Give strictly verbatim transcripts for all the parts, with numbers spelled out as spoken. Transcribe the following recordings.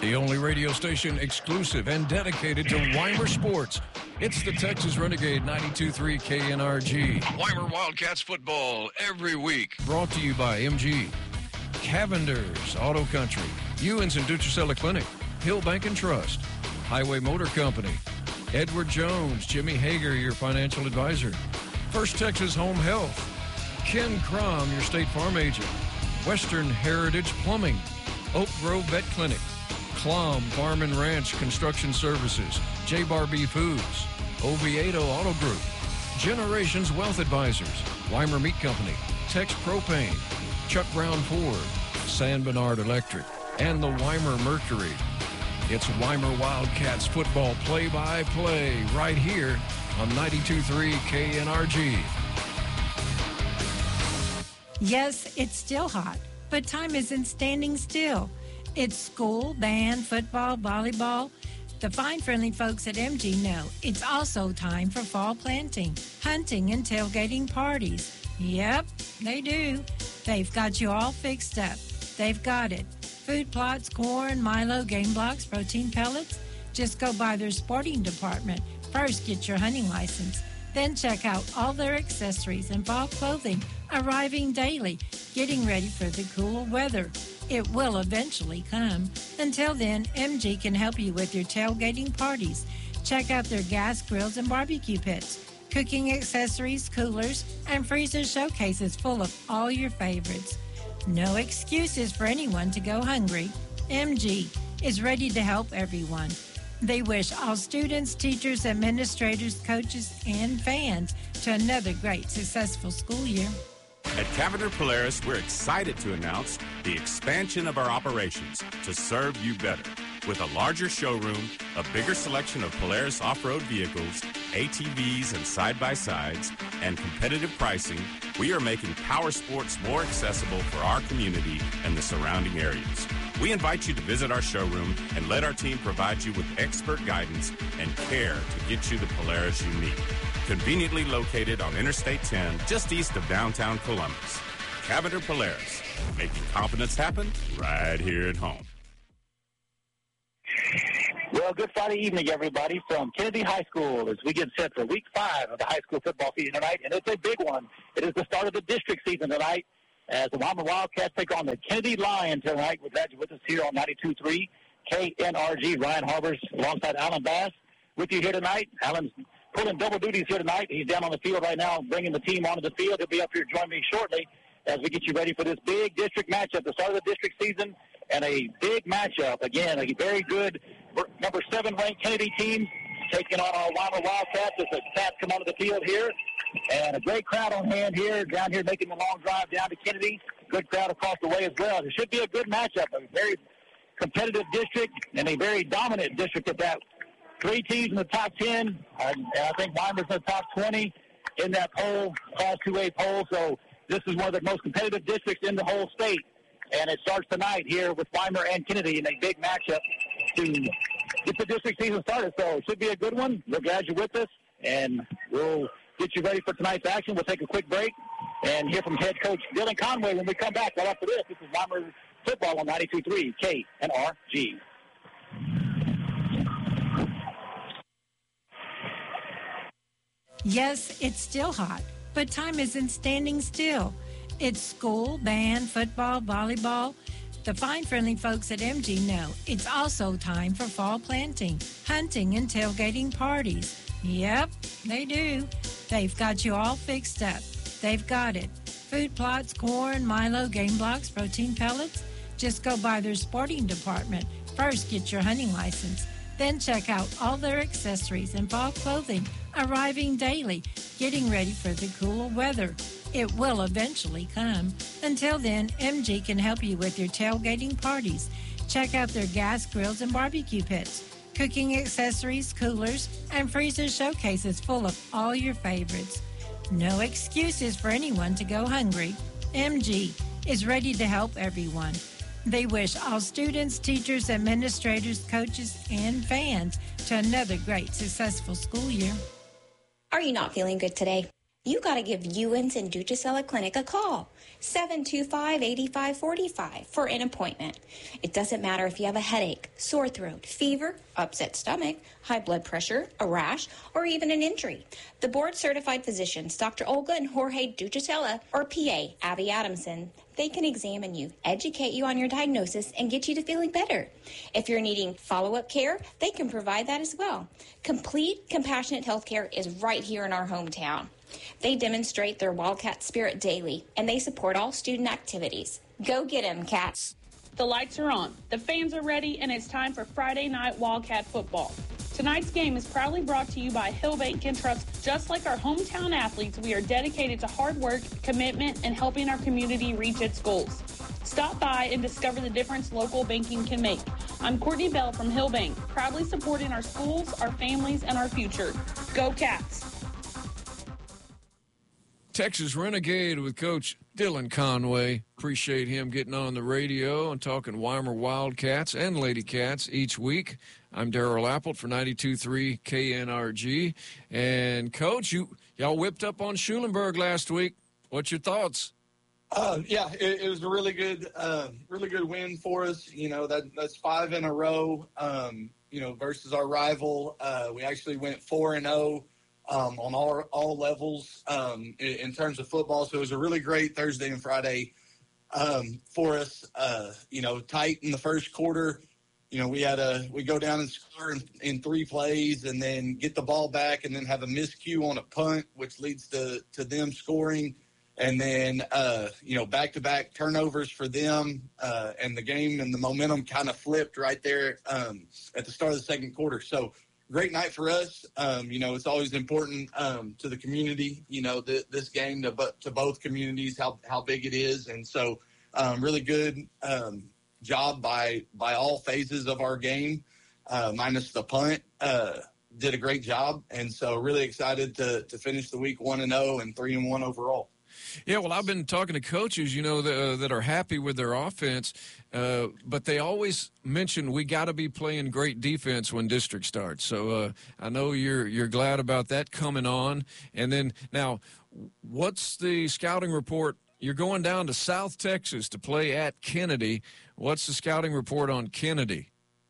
The only radio station exclusive and dedicated to Weimar sports. It's the Texas Renegade ninety-two point three K N R G. Weimar Wildcats football every week. Brought to you by M G, Cavender's Auto Country, Ewins and Dutricella Clinic, Hill Bank and Trust, Highway Motor Company, Edward Jones, Jimmy Hager, your financial advisor, First Texas Home Health, Ken Crum, your State Farm agent, Western Heritage Plumbing, Oak Grove Vet Clinic, Klom Farm and Ranch Construction Services, J. Barbie Foods, Oviedo Auto Group, Generations Wealth Advisors, Weimar Meat Company, Tex Propane, Chuck Brown Ford, San Bernard Electric, and the Weimar Mercury. It's Weimar Wildcats football play-by-play right here on ninety-two point three K N R G. Yes, it's still hot, but time isn't standing still. It's school, band, football, volleyball. The fine, friendly folks at M G know it's also time for fall planting, hunting, and tailgating parties. Yep, they do. They've got you all fixed up. They've got it. Food plots, corn, Milo, game blocks, protein pellets. Just go by their sporting department. First, get your hunting license. Then check out all their accessories and fall clothing arriving daily, getting ready for the cool weather. It will eventually come. Until then, M G can help you with your tailgating parties. Check out their gas grills and barbecue pits, cooking accessories, coolers, and freezer showcases full of all your favorites. No excuses for anyone to go hungry. M G is ready to help everyone. They wish all students, teachers, administrators, coaches, and fans to another great, successful school year. At Cavender Polaris, we're excited to announce the expansion of our operations to serve you better. With a larger showroom, a bigger selection of Polaris off-road vehicles, A T Vs and side-by-sides, and competitive pricing, we are making power sports more accessible for our community and the surrounding areas. We invite you to visit our showroom and let our team provide you with expert guidance and care to get you the Polaris you need. Conveniently located on Interstate ten, just east of downtown Columbus. Cavender Polaris, making confidence happen right here at home. Well, good Friday evening, everybody, from Kennedy High School as we get set for week five of the high school football season tonight, and it's a big one. It is the start of the district season tonight as the Weimar Wildcats take on the Kennedy Lions tonight. We're glad you're with us here on ninety-two point three K N R G. Ryan Harbers alongside Alan Bass with you here tonight. Alan's pulling double duties here tonight. He's down on the field right now, bringing the team onto the field. He'll be up here joining me shortly as we get you ready for this big district matchup, the start of the district season, and a big matchup. Again, a very good number seven ranked Kennedy team taking on our Weimar Wildcats as the Cats come onto the field here. And a great crowd on hand here, down here making the long drive down to Kennedy. Good crowd across the way as well. It should be a good matchup, a very competitive district and a very dominant district at that. Three teams in the top ten, and I think Weimar's in the top twenty in that poll, Class two A poll. So this is one of the most competitive districts in the whole state. And it starts tonight here with Weimar and Kennedy in a big matchup to get the district season started. So it should be a good one. We're glad you're with us, and we'll get you ready for tonight's action. We'll take a quick break and hear from head coach Dylan Conway when we come back right after this. This is Weimar football on ninety-two point three K N R G. Yes, it's still hot, but time isn't standing still. It's school, band, football, volleyball. The fine, friendly folks at M G know it's also time for fall planting, hunting, and tailgating parties. Yep, they do. They've got you all fixed up. They've got it. Food plots, corn, Milo, game blocks, protein pellets. Just go by their sporting department. First, get your hunting license. Then check out all their accessories and fall clothing arriving daily, getting ready for the cool weather. It will eventually come. Until then, M G can help you with your tailgating parties. Check out their gas grills and barbecue pits, cooking accessories, coolers, and freezer showcases full of all your favorites. No excuses for anyone to go hungry. M G is ready to help everyone. They wish all students, teachers, administrators, coaches, and fans to another great, successful school year. Are you not feeling good today? You got to give Ewens and Ducicella Clinic a call, seven two five, eight five four five, for an appointment. It doesn't matter if you have a headache, sore throat, fever, upset stomach, high blood pressure, a rash, or even an injury. The board-certified physicians, Doctor Olga and Jorge Ducicella, or P A, Abby Adamson, they can examine you, educate you on your diagnosis, and get you to feeling better. If you're needing follow-up care, they can provide that as well. Complete, compassionate health care is right here in our hometown. They demonstrate their Wildcat spirit daily, and they support all student activities. Go get 'em, Cats. The lights are on, the fans are ready, and it's time for Friday night Wildcat football. Tonight's game is proudly brought to you by Hillbank and Trust. Just like our hometown athletes, we are dedicated to hard work, commitment, and helping our community reach its goals. Stop by and discover the difference local banking can make. I'm Courtney Bell from Hillbank, proudly supporting our schools, our families, and our future. Go Cats! Texas Renegade with Coach Dylan Conway. Appreciate him getting on the radio and talking Weimar Wildcats and Lady Cats each week. I'm Darrell Appelt for ninety-two point three K N R G. And, Coach, you y'all whipped up on Schulenburg last week. What's your thoughts? Uh, yeah, it, it was a really good, uh, really good win for us. You know, that that's five in a row. Um, you know, versus our rival, uh, we actually went four and zero um, on all all levels um, in, in terms of football. So it was a really great Thursday and Friday um, for us. Uh, you know, tight in the first quarter. You know, we had a we go down and score in, in three plays, and then get the ball back, and then have a miscue on a punt, which leads to to them scoring. And then, uh, you know, back-to-back turnovers for them, uh, and the game and the momentum kind of flipped right there um, at the start of the second quarter. So, great night for us. Um, you know, it's always important um, to the community, you know, th- this game to, to both communities, how, how big it is. And so, um, really good um, job by by all phases of our game, uh, minus the punt. Uh, did a great job. And so, really excited to, to finish the week one and oh and three and one overall. Yeah, well, I've been talking to coaches, you know, that, uh, that are happy with their offense, uh, but they always mention we got to be playing great defense when district starts. So uh, I know you're you're glad about that coming on. And then now, what's the scouting report? You're going down to South Texas to play at Kennedy. What's the scouting report on Kennedy?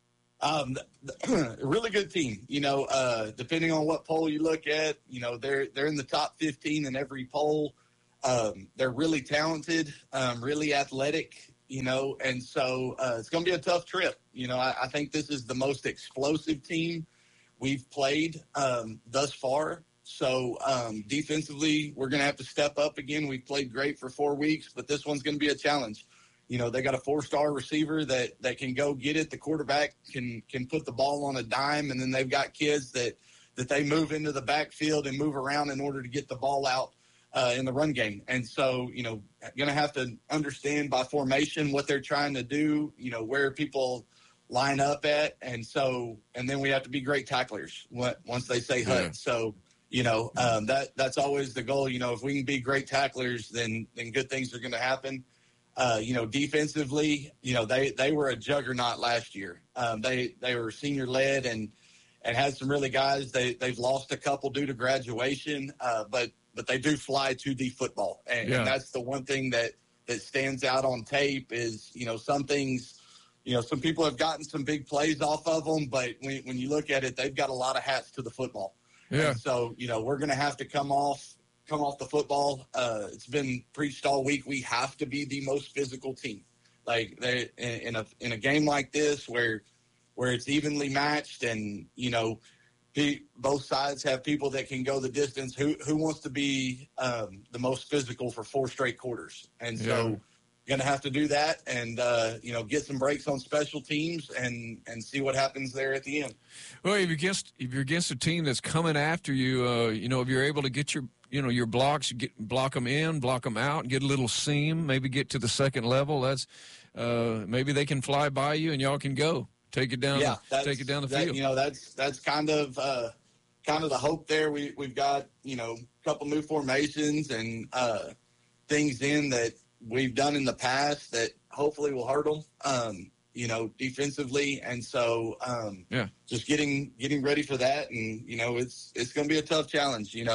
Um, really good team. You know, uh, depending on what poll you look at, you know, they're they're in the top fifteen in every poll. Um, they're really talented, um, really athletic, you know, and so uh, it's going to be a tough trip. You know, I, I think this is the most explosive team we've played um, thus far. So um, defensively, we're going to have to step up again. We've played great for four weeks, but this one's going to be a challenge. You know, they got a four-star receiver that, that can go get it. The quarterback can can put the ball on a dime, and then they've got kids that, that they move into the backfield and move around in order to get the ball out Uh, in the run game. And so, you know, going to have to understand by formation what they're trying to do, you know, where people line up at. And so, and then we have to be great tacklers once they say H U D. Yeah. So, you know, um, that that's always the goal. You know, if we can be great tacklers, then then good things are going to happen. Uh, you know, defensively, you know, they, they were a juggernaut last year. Um, they, they were senior led and, and had some really guys. They, they've lost a couple due to graduation, uh, but but they do fly two D football. And, yeah. and that's the one thing that, that stands out on tape is, you know, some things, you know, some people have gotten some big plays off of them, but when, when you look at it, they've got a lot of hats to the football. Yeah. And so, you know, we're going to have to come off, come off the football. Uh, it's been preached all week. We have to be the most physical team. Like they, in, in a, in a game like this where, where it's evenly matched and, you know, He, both sides have people that can go the distance. Who who wants to be um, the most physical for four straight quarters? And so yeah. you're going to have to do that and, uh, you know, get some breaks on special teams and, and see what happens there at the end. Well, if you're against, if you're against a team that's coming after you, uh, you know, if you're able to get your, you know, your blocks, get, block them in, block them out, get a little seam, maybe get to the second level, that's uh, maybe they can fly by you and y'all can go. Take it down. Yeah, take it down the that, field. You know, that's that's kind of uh, kind of the hope there. We we've got you know a couple new formations and uh, things in that we've done in the past that hopefully will hurt them. Um, you know, defensively, and so um, yeah, just getting getting ready for that, and you know, it's it's going to be a tough challenge. You know,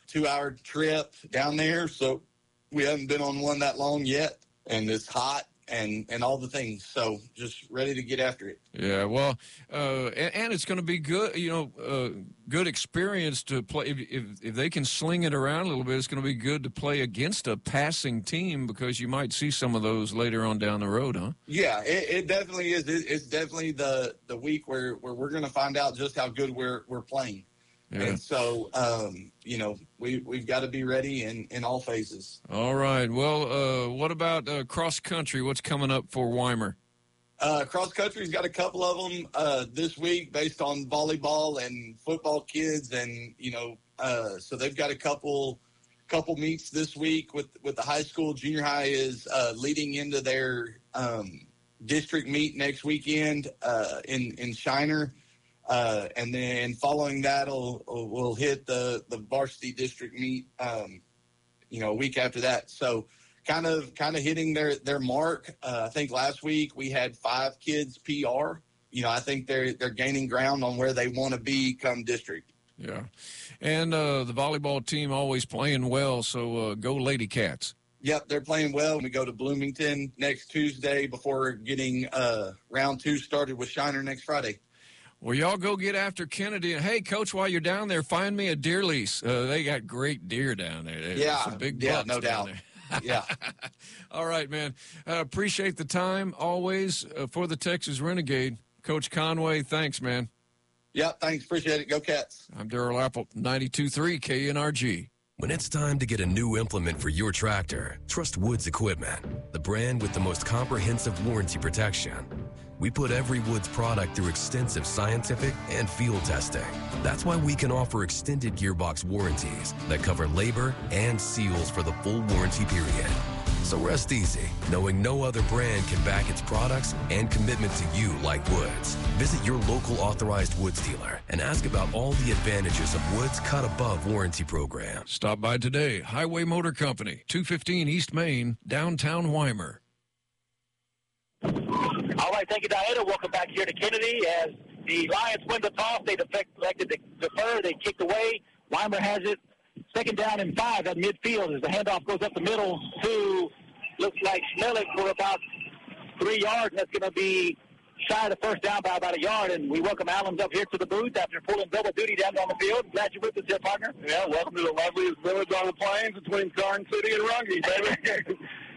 two-hour trip down there, so we haven't been on one that long yet, and it's hot and, and all the things. So just ready to get after it. Yeah, well, uh, and, and it's going to be good, you know, uh, good experience to play. If, if if they can sling it around a little bit, it's going to be good to play against a passing team because you might see some of those later on down the road, huh? Yeah, it, it definitely is. It, it's definitely the, the week where, where we're going to find out just how good we're we're playing. Yeah. And so, um, you know, we, we've got to be ready in, in all phases. All right. Well, uh, what about uh, cross country? What's coming up for Weimar? Uh, cross country's got a couple of them uh, this week based on volleyball and football kids. And, you know, uh, so they've got a couple couple meets this week with, with the high school. Junior high is uh, leading into their um, district meet next weekend uh, in, in Shiner. Uh, and then following that, we'll, we'll hit the, the varsity district meet, um, you know, a week after that. So kind of kind of hitting their, their mark. Uh, I think last week we had five kids P R. You know, I think they're they're gaining ground on where they want to be come district. Yeah. And uh, the volleyball team always playing well, so uh, go Lady Cats. Yep, they're playing well. We go to Bloomington next Tuesday before getting uh, round two started with Shiner next Friday. Well, y'all go get after Kennedy. And, hey, Coach, while you're down there, find me a deer lease. Uh, they got great deer down there. There's yeah, some big yeah, bucks no down doubt. There. Yeah. All right, man. Uh, appreciate the time always uh, for the Texas Renegade. Coach Conway, thanks, man. Yep, thanks. Appreciate it. Go Cats. I'm Darrell Apple, ninety-two point three K N R G. When it's time to get a new implement for your tractor, trust Woods Equipment, the brand with the most comprehensive warranty protection. We put every Woods product through extensive scientific and field testing. That's why we can offer extended gearbox warranties that cover labor and seals for the full warranty period. So rest easy, knowing no other brand can back its products and commitment to you like Woods. Visit your local authorized Woods dealer and ask about all the advantages of Woods Cut Above warranty program. Stop by today. Highway Motor Company, two fifteen East Main, downtown Weimar. All right, thank you, Diana. Welcome back here to Kennedy. As the Lions win the toss, they elected to defer. They kicked away. Weimar has it. Second down and five at midfield as the handoff goes up the middle to, looks like Schmelik for about three yards. And that's going to be shy of the first down by about a yard. And we welcome Allens up here to the booth after pulling double duty down on the field. Glad you're with us here, partner. Yeah, welcome to the loveliest village on the plains between Garden City and Runge,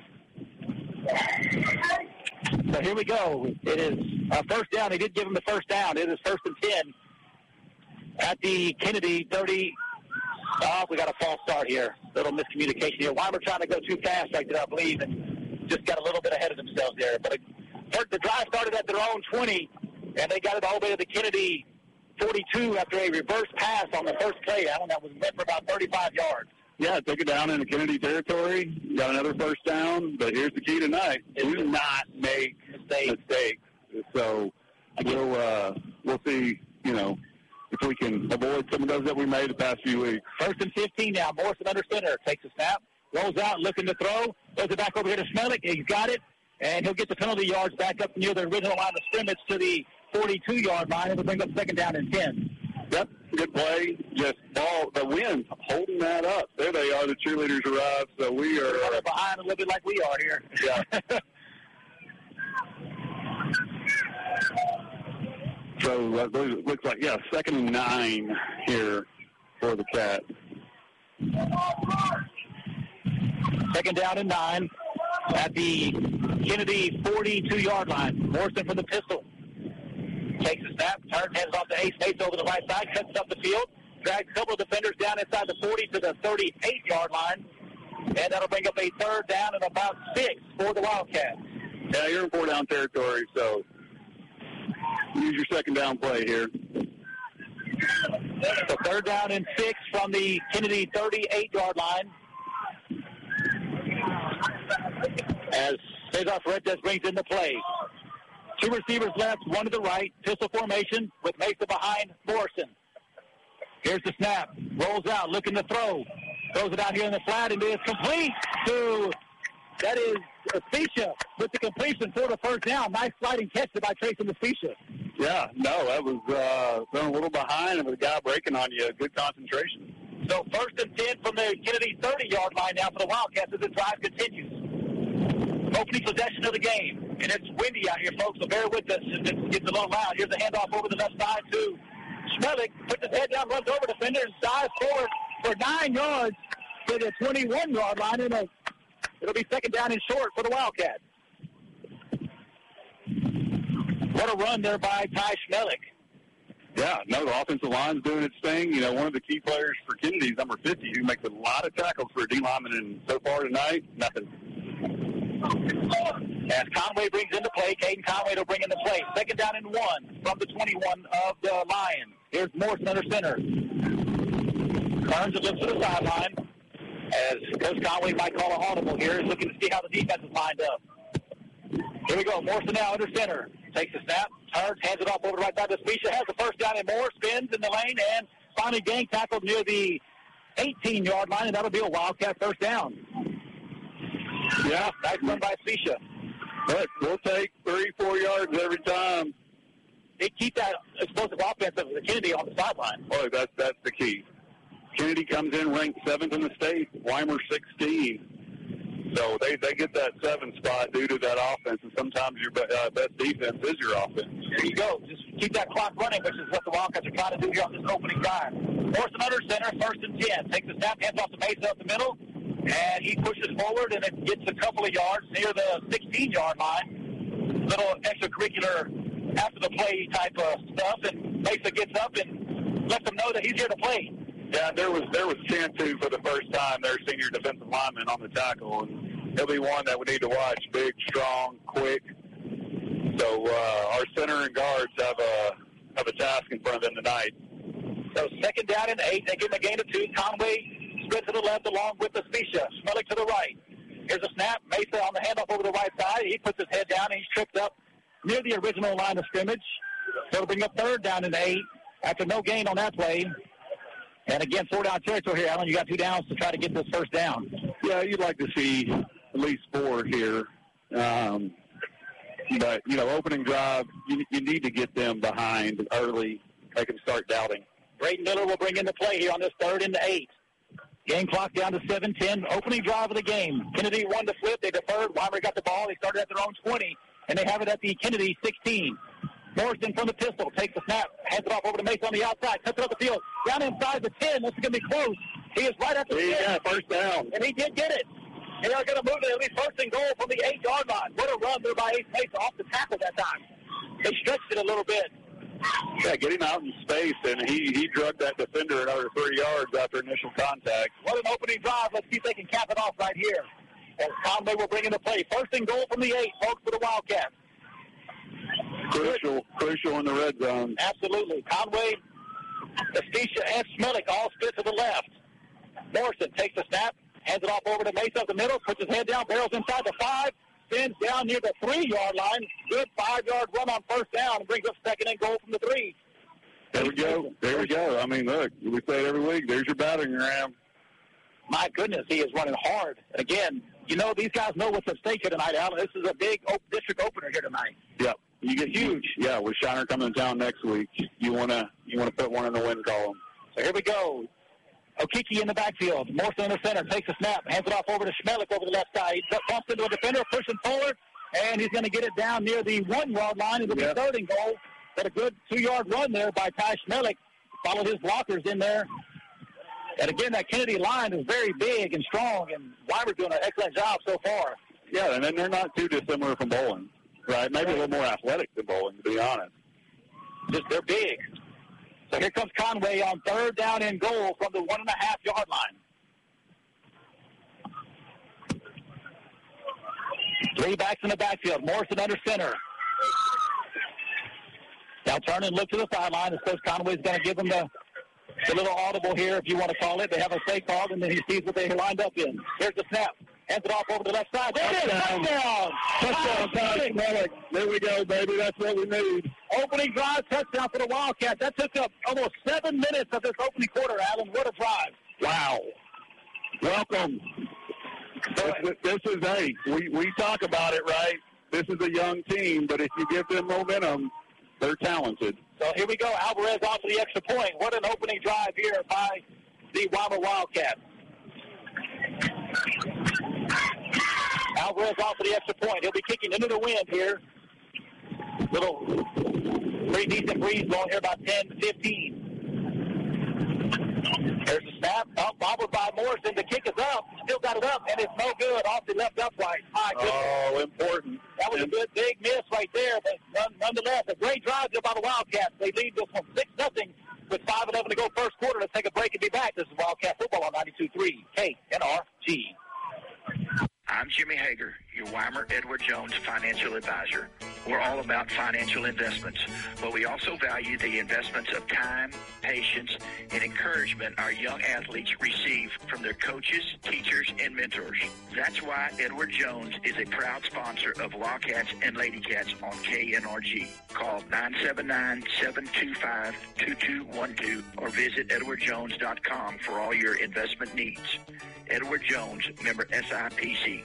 baby. So here we go. It is uh, first down. They did give him the first down. It is first and ten at the Kennedy thirty. Oh, we got a false start here. Little miscommunication here. Weimar trying to go too fast right there, I believe, and just got a little bit ahead of themselves there. But it, the drive started at their own twenty, and they got it all the way to the Kennedy forty-two after a reverse pass on the first play. That one that was meant for about thirty-five yards. Yeah, took it down into Kennedy territory, got another first down, but here's the key tonight. Do not make mistakes. mistakes. So we'll, uh, we'll see, you know, if we can avoid some of those that we made the past few weeks. First and fifteen now. Morrison under center. Takes a snap, rolls out, looking to throw. Throws it back over here to Schmelik. He's got it, and he'll get the penalty yards back up near the original line of scrimmage to the forty-two-yard line. It'll bring up second down and ten. Yep, good play. Just ball, the wind holding that up. There they are. The cheerleaders arrived, so we are They're behind a little bit like we are here. Yeah. So uh, it looks like, yeah, second and nine here for the Cats. Second down and nine at the Kennedy forty-two-yard line. Morrison for the pistol. Takes a snap, turns, hands off to Ace. Ace over the right side, cuts up the field, drags a couple of defenders down inside the forty to the thirty-eight-yard line, and that'll bring up a third down and about six for the Wildcats. Yeah, you're in four-down territory, so use your second down play here. So third down and six from the Kennedy thirty-eight-yard line. As Cesar Fuentes brings in the play. Two receivers left, one to the right. Pistol formation with Mesa behind Morrison. Here's the snap. Rolls out, looking to throw. Throws it out here in the flat, and it is complete to, that is Especia with the completion for the first down. Nice sliding catch by Trayson Especia. Yeah, no, that was uh, thrown a little behind, and with a guy breaking on you, good concentration. So first and ten from the Kennedy thirty-yard line now for the Wildcats as the drive continues. Opening possession of the game. And it's windy out here, folks, so bear with us. It gets a little loud. Here's a handoff over the left side to Schmelik. Puts his head down, runs over defender, and dives forward for nine yards to the twenty-one-yard line. And it'll be second down and short for the Wildcats. What a run there by Ty Schmelik. Yeah, no, the offensive line's doing its thing. You know, one of the key players for Kennedy is number fifty, who makes a lot of tackles for a D lineman, and so far tonight, nothing. As Conway brings into play, Caden Conway will bring into play. Second down and one from the twenty-one of the Lions. Here's Morrison under center. Turns and looks to the sideline. As Coach Conway might call a audible here, is looking to see how the defense is lined up. Here we go. Morrison now under center. Takes the snap, turns, hands it off over the right side to Spicia. Has the first down and more, spins in the lane, and finally gang tackled near the eighteen-yard line, and that'll be a Wildcat first down. Yeah. Nice run by Spicia. Look, we'll take three, four yards every time. They keep that explosive offense of the Kennedy on the sideline. Boy, that's, that's the key. Kennedy comes in ranked seventh in the state, Weimer sixteen. So they, they get that seven spot due to that offense, and sometimes your be, uh, best defense is your offense. There you go. Just keep that clock running, which is what the Wildcats are trying to do here on this opening drive. Morrison under center, first and ten. Takes the snap, hands off to Mesa up the middle, and he pushes forward, and it gets a couple of yards near the sixteen-yard line. Little extracurricular after the play type of stuff, and Mesa gets up and lets them know that he's here to play. Yeah, there was there was Chantu for the first time, their senior defensive lineman on the tackle, and he'll be one that we need to watch. Big, strong, quick. So uh, our center and guards have a have a task in front of them tonight. So second down and eight. They give him a gain of two. Conway spread to the left along with the Spicia. Schmelik to the right. Here's a snap. Mesa on the handoff over the right side. He puts his head down and he's tripped up near the original line of scrimmage. So it'll bring up third down and eight after no gain on that play. And again, four down territory here, Alan. You got two downs to try to get this first down. Yeah, you'd like to see at least four here. Um, but, you know, opening drive, you, you need to get them behind early. They can start doubting. Braden Miller will bring into play here on this third and eight. Game clock down to seven ten. Opening drive of the game. Kennedy won the flip. They deferred. Weimer got the ball. They started at their own twenty, and they have it at the Kennedy sixteen. Morrison from the pistol, takes the snap, hands it off over to Mesa on the outside, cuts it up the field, down inside the ten. This is going to be close. He is right at the ten. Yeah, first down. And he did get it. They are going to move it at least first and goal from the eight-yard line. What a run there by Ace Mesa off the tackle that time. They stretched it a little bit. Yeah, get him out in space, and he, he drugged that defender another three yards after initial contact. What an opening drive. Let's see if they can cap it off right here. As Conway will bring into play. First and goal from the eight, folks, for the Wildcats. Crucial, crucial in the red zone. Absolutely. Conway, Estesia, and Schmelik all split to the left. Morrison takes the snap, hands it off over to Mesa up the middle, puts his head down, barrels inside the five, spins down near the three-yard line. Good five-yard run on first down and brings up second and goal from the three. There we go. There we go. I mean, look, we say it every week. There's your battering ram. My goodness, he is running hard. Again, you know, these guys know what's at stake here tonight, Alan. This is a big op- district opener here tonight. Yep. You get huge. Yeah, with Shiner coming to town next week, you wanna you wanna put one in the win column. So here we go. Okiki in the backfield. Morrison in the center, takes a snap, hands it off over to Schmelik over the left side. He bumps into a defender, pushing forward, and he's going to get it down near the one-yard line. It'll be yep. third and goal. But a good two-yard run there by Ty Schmelik. Followed his blockers in there. And again, that Kennedy line is very big and strong, and Weimer's doing an excellent job so far. Yeah, and then they're not too dissimilar from bowling, right? Maybe a little more athletic than bowling, to be honest. Just they're big. So here comes Conway on third down and goal from the one and a half yard line. Three backs in the backfield. Morrison under center. Now turn and look to the sideline. As Coach Conway's going to give them the, the little audible here, if you want to call it. They have a play called, and then he sees what they lined up in. Here's the snap. Hands it off over to the left side. There it is. Touchdown. Touchdown, Ty Schmelik. There we go, baby. That's what we need. Opening drive touchdown for the Wildcats. That took up almost seven minutes of this opening quarter, Alan. What a drive. Wow. Welcome. This, this is, hey, we, we talk about it, right? This is a young team, but if you give them momentum, they're talented. So here we go. Alvarez off to the extra point. What an opening drive here by the Weimar Wildcats. Alvarez off for the extra point. He'll be kicking into the wind here. Little pretty decent breeze blowing here, about ten to fifteen. There's a snap. Up, bobbled by Morrison. The kick is up. Still got it up, and it's no good. Off the left upright. My goodness. Oh, important. That was a good big miss right there, but none, nonetheless, a great drive there by the Wildcats. They lead this one six nothing with five eleven to go first quarter. Let's take a break and be back. This is Wildcat Football on ninety-two point three K N R G. I'm Jimmy Hager, your Weimar Edward Jones financial advisor. We're all about financial investments, but we also value the investments of time, patience, and encouragement our young athletes receive from their coaches, teachers, and mentors. That's why Edward Jones is a proud sponsor of Wildcats and Ladycats on K N R G. Call nine seven nine, seven two five, two two one two or visit edward jones dot com for all your investment needs. Edward Jones, member S I P C.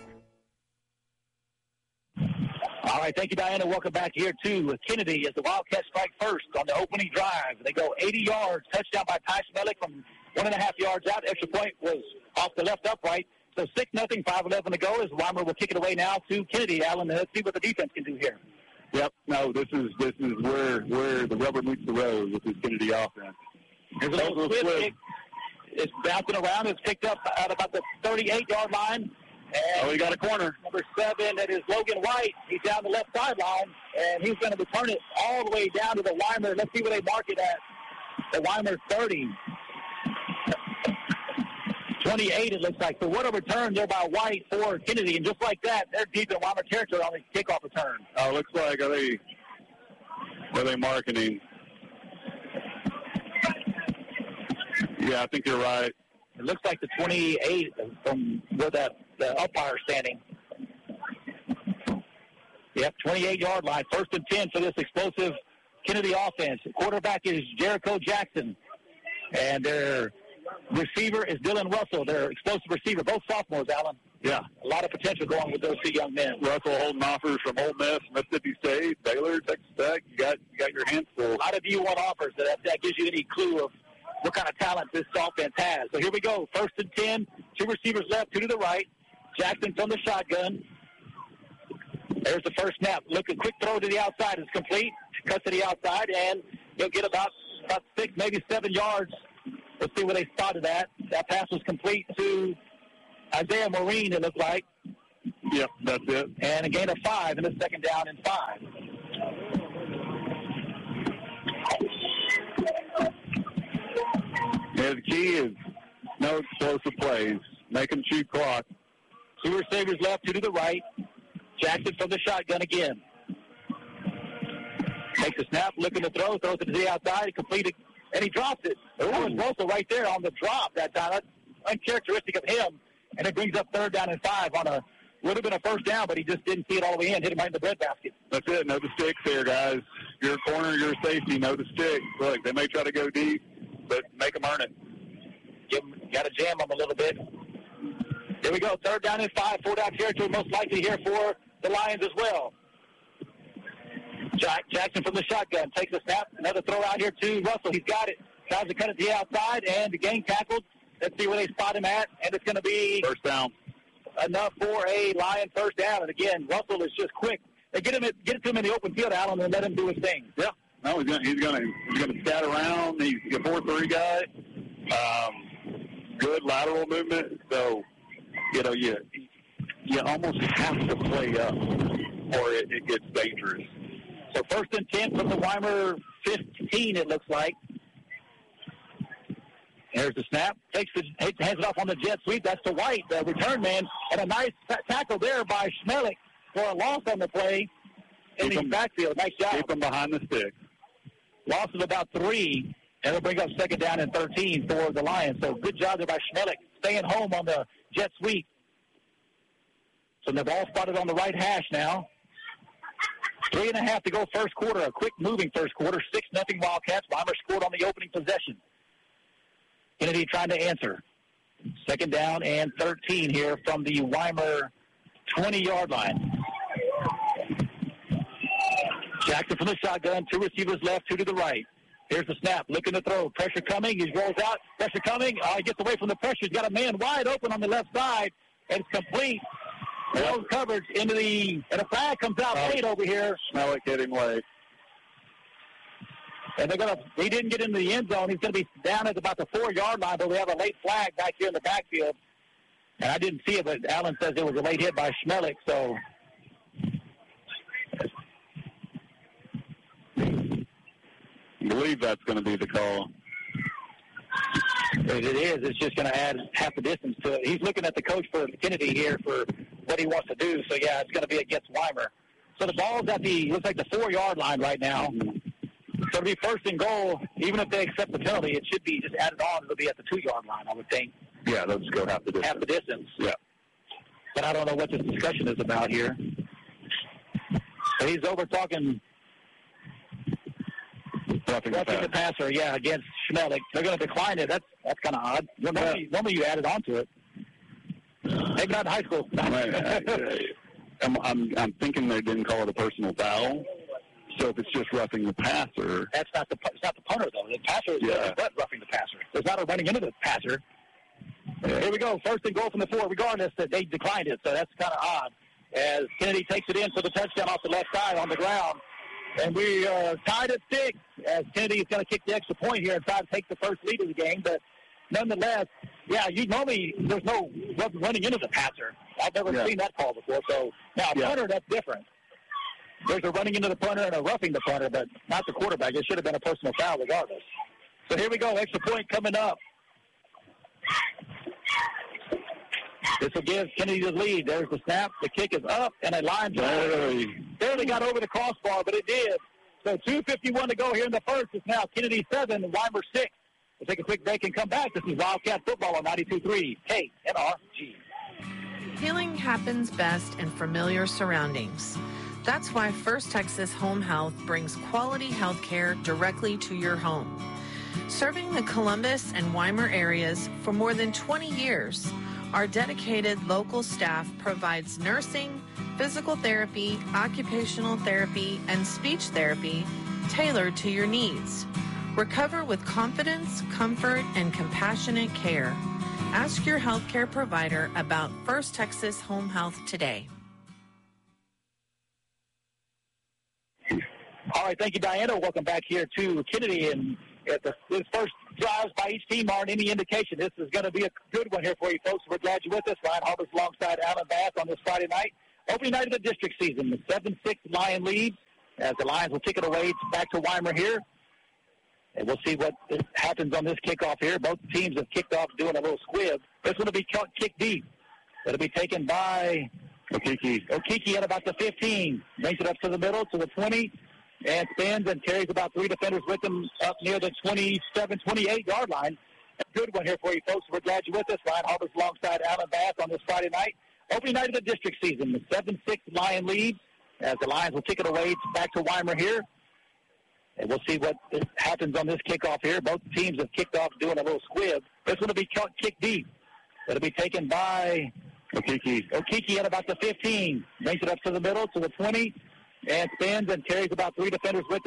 All right, thank you, Diana. Welcome back here to Kennedy as the Wildcats strike first on the opening drive. They go eighty yards, touchdown by Ty Smellick from one and a half yards out. Extra point was off the left upright. So six nothing, five eleven to go as Weimar will kick it away now to Kennedy. Alan, let's see what the defense can do here. Yep. No, this is this is where where the rubber meets the road with this Kennedy offense. Here's a little swift kick. It's bouncing around. It's picked up at about the thirty-eight-yard line. And oh, he got a corner. Number seven, that is Logan White. He's down the left sideline, and he's going to return it all the way down to the Weimar. Let's see where they mark it at. The Weimar thirty. twenty-eight, it looks like. So what a return there by White for Kennedy. And just like that, they're deep in Weimar territory on the kickoff return. Oh, looks like, are they, are they marketing? Yeah, I think you're right. It looks like the twenty-eight from where that the umpire is standing. Yep, twenty-eight-yard line. First and ten for this explosive Kennedy offense. Quarterback is Jericho Jackson. And their receiver is Dylan Russell, their explosive receiver. Both sophomores, Alan. Yeah. A lot of potential going with those two young men. Russell holding offers from Ole Miss, Mississippi State, Baylor, Texas Tech. You got you got your hands full. A lot of D one offers. That, that gives you any clue of what kind of talent this offense has. So here we go. First and ten. Two receivers left, two to the right. Jackson from the shotgun. There's the first snap. Look, a quick throw to the outside is complete. Cuts to the outside, and he'll get about, about six, maybe seven yards. Let's see where they spotted that. That pass was complete to Isaiah Marine, it looked like. Yep, that's it. And a gain of five, and a second down and five. Yeah, the key is no explosive plays. Make them chew clock. Two receivers left, two to the right. Jackson from the shotgun again. Takes a snap, looking to throw, throws it to the outside, completed, and he drops it. That was Russell right there on the drop that time. That's uncharacteristic of him, and it brings up third down and five on a, would have been a first down, but he just didn't see it all the way in, hit him right in the breadbasket. That's it. Know the sticks here, guys. You're a corner, you're a safety. Know the stick. Look, they may try to go deep, but make them earn it. Give them, got to jam them a little bit. Here we go, third down and five, four down territory, most likely here for the Lions as well. Jack Jackson from the shotgun takes a snap, another throw out here to Russell. He's got it. Tries to cut it to the outside, and the gang tackled. Let's see where they spot him at, and it's going to be first down. Enough for a Lion first down. And again, Russell is just quick. They get him, get it to him in the open field, Alan, and let him do his thing. Yeah, no, he's going he's going to he's going to scat around. He's a four three guy. Um, good lateral movement. So, you know, you you almost have to play up, or it, it gets dangerous. So first and ten from the Weimar fifteen, it looks like. There's the snap. Takes the, hands it off on the jet sweep. That's the White, the return man. And a nice t- tackle there by Schmelik for a loss on the play in the backfield. Nice job. Keep him behind the stick. Loss of about three. And it'll bring up second down and thirteen for the Lions. So good job there by Schmelik, staying home on the jet sweep. So the ball spotted on the right hash now. Three and a half to go first quarter. A quick moving first quarter. Six nothing Wildcats. Weimar scored on the opening possession. Kennedy trying to answer. Second down and thirteen here from the Weimar twenty-yard line. Jackson from the shotgun. Two receivers left, two to the right. Here's the snap. Looking to throw. Pressure coming. He rolls out. Pressure coming. Uh, he gets away from the pressure. He's got a man wide open on the left side. And it's complete. Well covered into the, and a flag comes out late over here. Schmelik hitting late. And they're going to, he didn't get into the end zone. He's going to be down at about the four-yard line, but we have a late flag back here in the backfield. And I didn't see it, but Allen says it was a late hit by Schmelik, so. I believe that's going to be the call. If it is, it's just going to add half the distance to it. He's looking at the coach for Kennedy here for what he wants to do. So, yeah, it's going to be against Weimer. So the ball's at the, looks like the four-yard line right now. So it'll be first and goal. Even if they accept the penalty, it should be just added on. It'll be at the two-yard line, I would think. Yeah, they'll just go half the distance. Half the distance. Yeah. But I don't know what this discussion is about here. So he's over talking roughing the, the passer, yeah, against Schmelik. They're going to decline it. That's that's kind of odd. Normally, yeah. normally you added on to it. Maybe not in high school. I'm, I'm, I'm thinking they didn't call it a personal foul. So if it's just roughing the passer, that's not the it's not the punter though. The passer is yeah. but roughing the passer. There's not a running into the passer. Yeah. Here we go. First and goal from the four. Regardless that they declined it, so that's kind of odd. As Kennedy takes it in for the touchdown off the left side on the ground, and we are tied at six. As Kennedy is going to kick the extra point here and try to take the first lead of the game, but nonetheless, yeah, you normally there's no running into the passer. I've never yeah. seen that call before. So now a yeah. punter, that's different. There's a running into the punter and a roughing the punter, but not the quarterback. It should have been a personal foul regardless. So here we go. Extra point coming up. This will give Kennedy the lead. There's the snap. The kick is up, and a line barely, barely got over the crossbar, but it did. So two fifty-one to go here in the first. It's now Kennedy seven, Weimer six. We'll take a quick break and come back. This is Wildcat Football on ninety-two point three K N R G. Healing happens best in familiar surroundings. That's why First Texas Home Health brings quality health care directly to your home. Serving the Columbus and Weimar areas for more than twenty years, our dedicated local staff provides nursing, physical therapy, occupational therapy, and speech therapy tailored to your needs. Recover with confidence, comfort, and compassionate care. Ask your healthcare provider about First Texas Home Health today. All right, thank you, Diana. Welcome back here to Kennedy. And at the this first drives by each team aren't any indication. This is going to be a good one here for you folks. We're glad you're with us. Ryan Harvest alongside Alan Bass on this Friday night. Opening night of the district season. The seven six Lion lead as the Lions will kick it away. It's back to Weimar here. And we'll see what happens on this kickoff here. Both teams have kicked off doing a little squib. This one will be kicked deep. It'll be taken by Okiki. Okiki at about the fifteen. Brings it up to the middle, to the twenty. And spins and carries about three defenders with him up near the twenty-seven, twenty-eight-yard line. A good one here for you folks. We're glad you're with us. Ryan Harvest alongside Alan Bass on this Friday night. Opening night of the district season. The seven six Lion lead as the Lions will kick it away. It's back to Weimar here. And we'll see what happens on this kickoff here. Both teams have kicked off doing a little squib. This one will be kicked deep. It'll be taken by Okiki. Okiki at about the fifteen. Brings it up to the middle, to the twenty. And spins and carries about three defenders with him.